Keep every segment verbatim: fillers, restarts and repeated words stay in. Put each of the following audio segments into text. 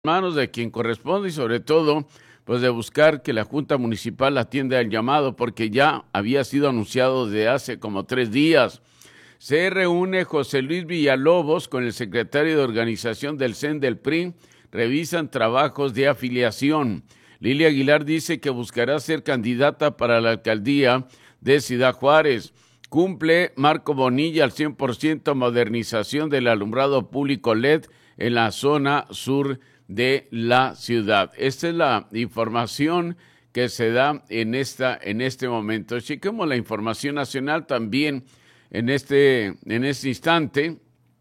manos de quien corresponde y sobre todo pues de buscar que la Junta Municipal atienda el llamado porque ya había sido anunciado desde hace como tres días. Se reúne José Luis Villalobos con el secretario de organización del C E N del P R I, revisan trabajos de afiliación. Lilia Aguilar dice que buscará ser candidata para la alcaldía de Ciudad Juárez. Cumple Marco Bonilla al cien por ciento modernización del alumbrado público L E D en la zona sur de la ciudad. Esta es la información que se da en esta en este momento. Chequemos la información nacional también en este en este instante.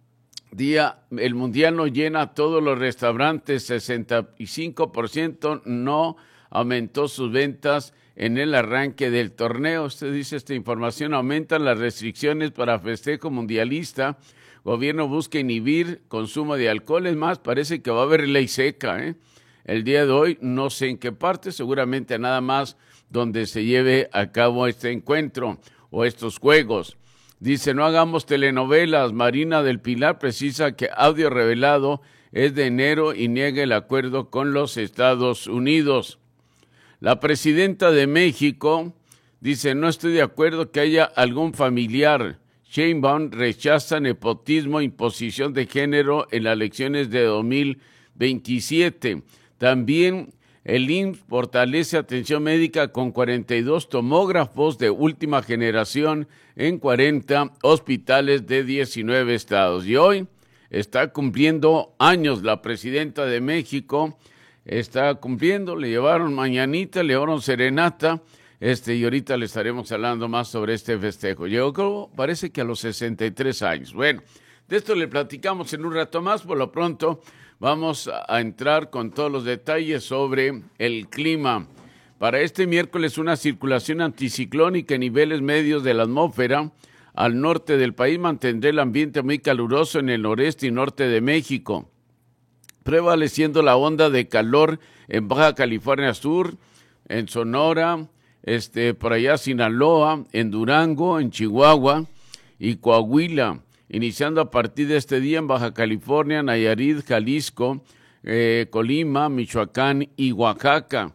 Día el mundial no llena todos los restaurantes, sesenta y cinco por ciento no aumentó sus ventas en el arranque del torneo. Usted dice esta información, aumentan las restricciones para festejo mundialista. Gobierno busca inhibir consumo de alcohol. Es más, parece que va a haber ley seca, ¿eh? El día de hoy, no sé en qué parte, seguramente nada más donde se lleve a cabo este encuentro o estos juegos. Dice, no hagamos telenovelas. Marina del Pilar precisa que audio revelado es de enero y niega el acuerdo con los Estados Unidos. La presidenta de México dice, no estoy de acuerdo que haya algún familiar. Sheinbaum rechaza nepotismo e imposición de género en las elecciones de dos mil veintisiete. También el I M S S fortalece atención médica con cuarenta y dos tomógrafos de última generación en cuarenta hospitales de diecinueve estados. Y hoy está cumpliendo años la presidenta de México, está cumpliendo, le llevaron mañanita, le llevaron serenata. Este, y ahorita le estaremos hablando más sobre este festejo. Llegó, parece que a los sesenta y tres años. Bueno, de esto le platicamos en un rato más. Por lo pronto vamos a entrar con todos los detalles sobre el clima. Para este miércoles una circulación anticiclónica en niveles medios de la atmósfera al norte del país mantendrá el ambiente muy caluroso en el noreste y norte de México, prevaleciendo la onda de calor en Baja California Sur, en Sonora, Este, por allá Sinaloa, en Durango, en Chihuahua y Coahuila, iniciando a partir de este día en Baja California, Nayarit, Jalisco, eh, Colima, Michoacán y Oaxaca.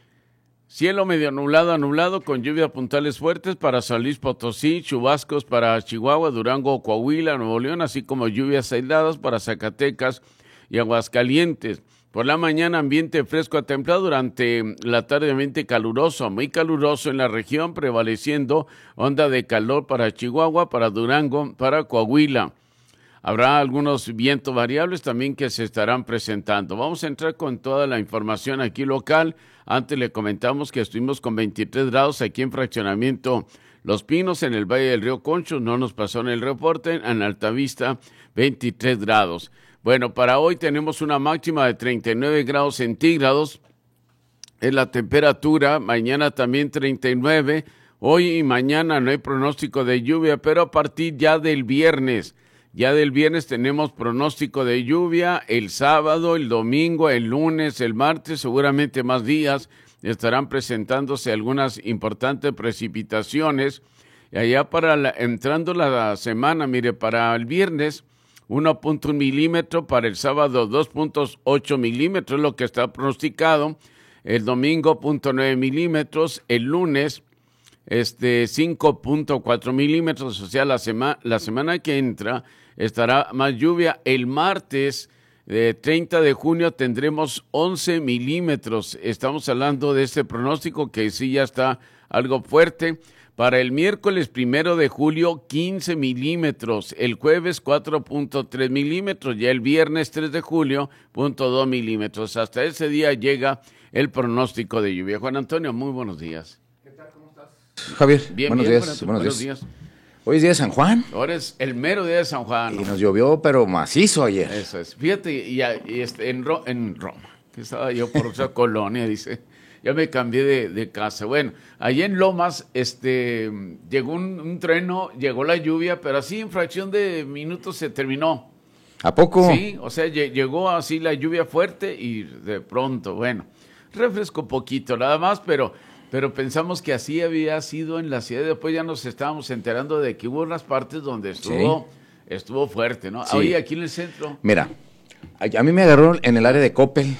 Cielo medio nublado a nublado con lluvias puntuales fuertes para San Luis Potosí, chubascos para Chihuahua, Durango, Coahuila, Nuevo León, así como lluvias aisladas para Zacatecas y Aguascalientes. Por la mañana ambiente fresco a templado, durante la tarde ambiente caluroso, muy caluroso en la región, prevaleciendo onda de calor para Chihuahua, para Durango, para Coahuila. Habrá algunos vientos variables también que se estarán presentando. Vamos a entrar con toda la información aquí local. Antes le comentamos que estuvimos con veintitrés grados aquí en Fraccionamiento Los Pinos, en el Valle del Río Conchos, no nos pasó en el reporte, en Altavista veintitrés grados. Bueno, para hoy tenemos una máxima de treinta y nueve grados centígrados, es la temperatura, mañana también treinta y nueve, hoy y mañana no hay pronóstico de lluvia, pero a partir ya del viernes, ya del viernes tenemos pronóstico de lluvia, el sábado, el domingo, el lunes, el martes, seguramente más días, estarán presentándose algunas importantes precipitaciones, y allá para la, entrando la semana, mire, para el viernes, uno punto uno milímetro, para el sábado dos punto ocho milímetros, es lo que está pronosticado, el domingo punto nueve milímetros, el lunes este cinco punto cuatro milímetros, o sea, la, sema, la semana que entra estará más lluvia. El martes eh, treinta de junio tendremos once milímetros, estamos hablando de este pronóstico que sí ya está algo fuerte. Para el miércoles primero de julio, quince milímetros. El jueves, cuatro punto tres milímetros. Ya el viernes, tres de julio, punto dos milímetros. Hasta ese día llega el pronóstico de lluvia. Juan Antonio, muy buenos días. ¿Qué tal? ¿Cómo estás? Javier, bien, buenos, bien, días, buenos, buenos buenos días. días. Hoy es día de San Juan. Ahora es el mero día de San Juan. Y nos llovió, pero macizo ayer. Eso es. Fíjate, y, y este, en, Ro, en Roma, que estaba yo por esa colonia, dice... Ya me cambié de, de casa. Bueno, allá en Lomas este, llegó un, un trueno, llegó la lluvia, pero así en fracción de minutos se terminó. ¿A poco? Sí, o sea, llegó así la lluvia fuerte y de pronto, bueno, refrescó poquito nada más, pero, pero pensamos que así había sido en la ciudad. Después ya nos estábamos enterando de que hubo unas partes donde estuvo, sí. estuvo fuerte, ¿no? Sí. Oye, aquí en el centro. Mira, A, a mí me agarró en el área de Coppel.